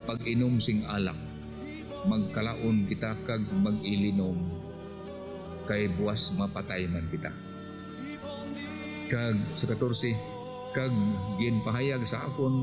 pag-inom sing alak, magkalaon kita kag mag-ilinom, kay buwas mapatay man kita. Kag sa 14, kag ginpahayag sa akon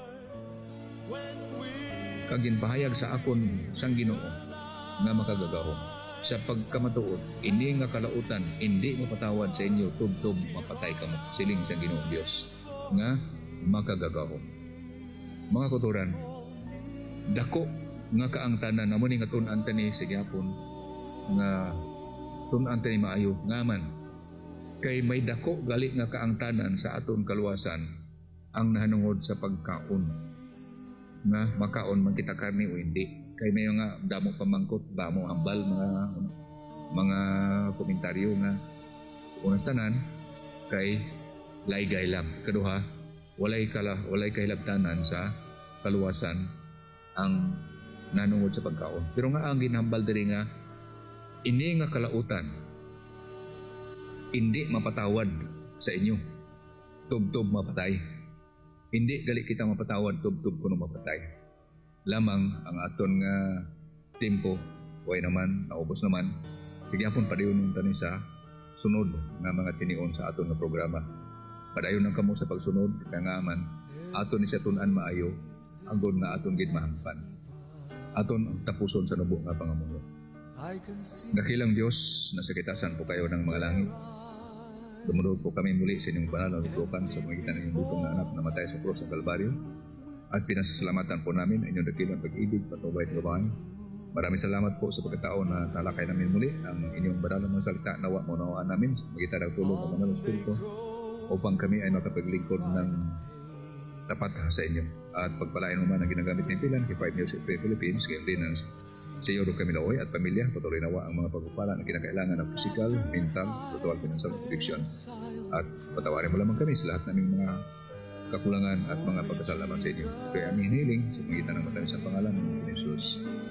sang Ginoo nga makagagahom sa pagkamatuod, hindi nga kalautan, hindi mapatawad sa inyo, tubtob mapatay kamo, siling sa Ginoo Dios nga makagagahom. Mga kuturan, dako nga kaangtanan namo ni nga tun-an tani sa gyapon nga tun-an tani maayo ngaman kay may dako gali nga kaangtanan sa aton kaluwasan ang nahanungod sa pagkaon, nga makaon man kita karne o hindi. Kay may nga damo pamangkot, damo hambal mga komentaryo nga unas tanan kay laygay lang. Kaduha, walay kahilabtanan sa kaluwasan ang nanungod sa pagkaon. Pero nga ang ginhambal diri nga ini nga kalautan hindi mapatawad sa inyo, tubtob mapatay. Hindi gali kita mapatawad, tubtob kuno mapatay. Lamang ang aton nga tempo way naman naubos naman. Sige hapon padayon tani sa sunod nga mga tinion sa aton nga programa. Padayon nang kamo sa pagsunod nga man aton ni sa tun-an maayo anggon nga aton gid mahangpan. Aton tapuson sa nubo nga pangamuyo. Dakilang Dios, nasakitasan po kayo ng mga langit. Dumudod po kami muli sa inyong banal na luklukan sa magitan ng inyong butong na anak na matay sa krus ng Kalbaryo. At pinasasalamatan po namin ang inyong dakilang pag-ibig, patnubay at gabayan. Maraming salamat po sa pagkataon na talakay namin muli ang inyong banal na salita nawa mo nawaan namin sa magitan ng tulong ng mga Espiritu upang kami ay makapaglingkod ng tapat sa inyo. At pagpalain mo man ang ginagamit ng pilan kay 5 News Philippines, kay Ordinance, sa iyo kami laway at pamilya, patuloy nawa ang mga pagpapala na kinakailangan ng physical, mental, spiritual, financial protection. At patawarin mo lamang kami sa lahat ng mga kakulangan at mga pagkasalamat sa inyo. Kaya aming hiniling sa pangitan ng matamis ang pangalan ng Jesus.